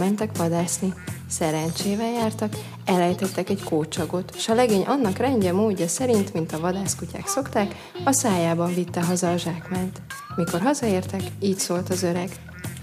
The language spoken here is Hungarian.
elmentek vadászni. Szerencsével jártak, elejtettek egy kócsagot, s a legény annak rendje módja szerint, mint a vadászkutyák szokták, a szájában vitte haza a zsákmányt. Mikor hazaértek, így szólt az öreg.